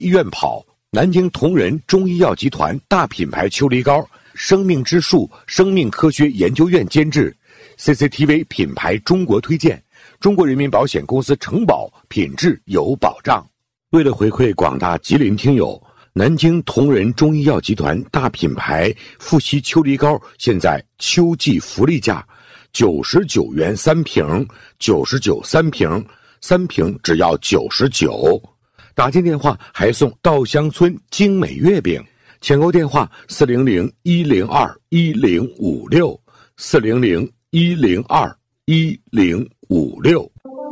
医院跑。南京同仁中医药集团大品牌秋梨膏，生命之树生命科学研究院监制， CCTV 品牌中国推荐，中国人民保险公司承保，品质有保障。为了回馈广大吉林听友，南京同仁中医药集团大品牌富硒秋梨膏现在秋季福利价，99元3瓶，99三瓶，3瓶只要99。打进电话还送稻香村精美月饼，抢购电话400-102-1056，400-102-1056。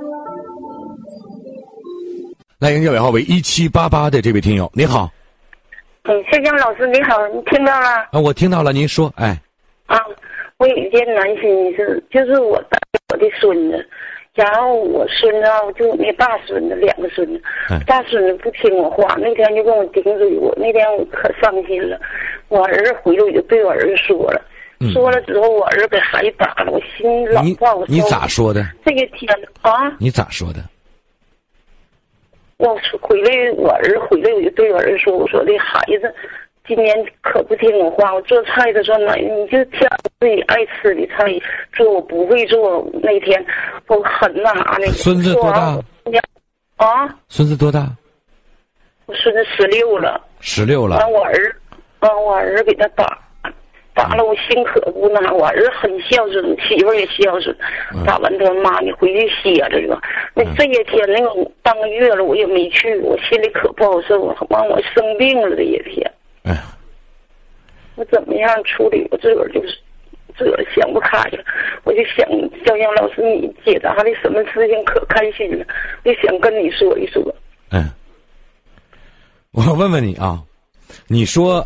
来迎电尾号为1788的这位听友，你好。 谢江老师你好，你听到了？ 啊，我听到了，您说。 我有一件难心事，就是我的孙子。然后我孙子就我那大孙子2个孙子，大孙子不听我话，那天就跟我顶嘴我，那天我可伤心了。我儿子回来我就对我儿子说了，说了之后我儿子给孩子打了，我心老不好受。 你咋说的？ 这个天啊！ 你咋说的？ 我回来，我儿子回来我就对我儿子说，我说这孩子今年可不听我话，我做菜的时候呢，你就挑自己爱吃的菜做，我不会做。那天我很那啥的。 孙子多大？孙子多大？ 我孙子16了。 16了。 完我儿子给他打了，我心可不那。我儿子很孝顺，媳妇也孝顺。打完他妈，你回去歇着吧。那这些天那个半个月了，我也没去，我心里可不好受。完我生病了这些天。我怎么样处理？我自个儿想不开了，我就想小杨老师你解答的什么事情可开心了，就想跟你说一说。 我问问你啊，你说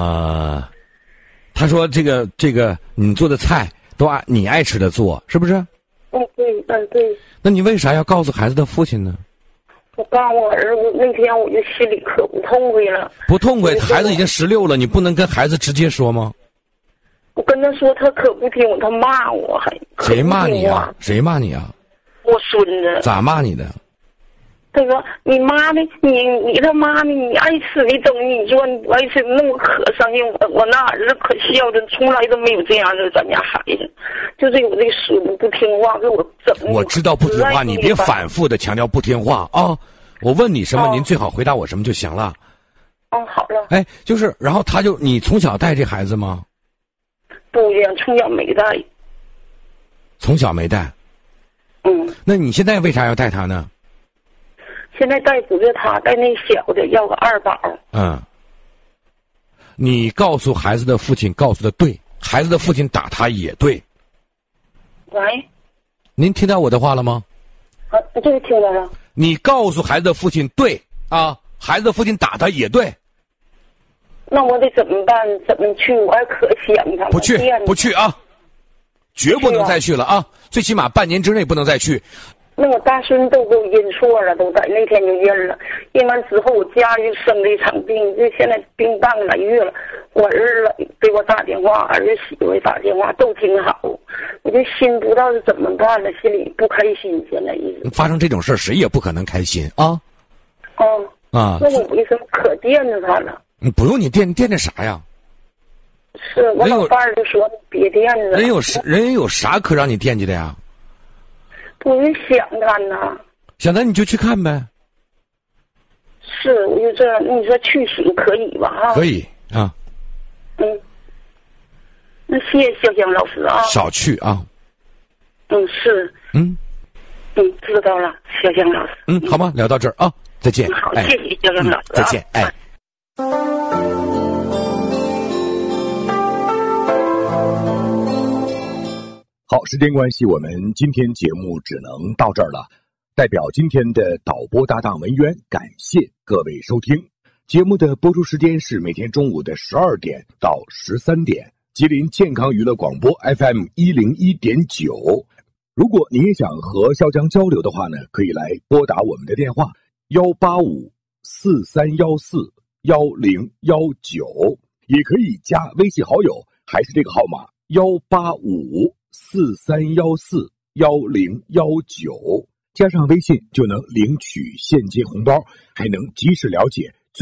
他说这个你做的菜都按你爱吃的做，是不是？ 对。 那你为啥要告诉孩子的父亲呢？ 我告诉我儿子，那天我就心里可不痛快了。 不痛快，孩子已经16了，你不能跟孩子直接说吗？ 我跟他说，他可不听我，他骂我还。 谁骂你啊？谁骂你啊？ 我孙子。 咋骂你的？ 他说：“你妈的，你他妈的，你爱吃的东西，你说你不爱吃，那我可伤心。我那儿子可孝顺，从来都没有这样的。咱家孩子，就是我这孙子不听话，给我整。 我知道不听话，你别反复的强调不听话啊！我问你什么，您最好回答我什么就行了。 好了。 就是，然后你从小带这孩子吗？ 不一样，从小没带。 从小没带。那你现在为啥要带他呢？ 现在带不是他，带那小的要个2宝。 你告诉孩子的父亲，告诉的对，孩子的父亲打他也对。 喂， 您听到我的话了吗？ 这个听到了。 你告诉孩子的父亲对啊，孩子的父亲打他也对。 那我得怎么办？怎么去？我还可想他。 不去啊，绝不能再去了啊！最起码半年之内不能再去。 那我大孙都给我阴错了，都在那天就阴了。阴完之后，我家里就生了一场病，就现在病半个来月了。我儿子给我打电话，儿子媳妇打电话都挺好，我就心不知道是怎么办了，心里不开心。现在一直发生这种事谁也不可能开心啊。 那我为什么可惦着他了？ 不用你惦着啥呀？ 是我老伴儿就说别惦着。 人有啥可让你惦记的呀？ 我就想他呢。 想他你就去看呗。 是，我就这样。你说去行可以吧？ 可以啊。 那谢谢小香老师啊。 少去啊。 是。知道了，小香老师。 好吗？聊到这儿啊，再见。 好，谢谢小香老师。 再见。好，时间关系，我们今天节目只能到这儿了。代表今天的导播搭档文渊，感谢各位收听。节目的播出时间是每天中午的12点到13点，吉林健康娱乐广播 FM 101.9。如果您也想和潇江交流的话呢，可以来拨打我们的电话185-4314-1019，也可以加微信好友，还是这个号码185-4314-1019，加上微信就能领取现金红包，还能及时了解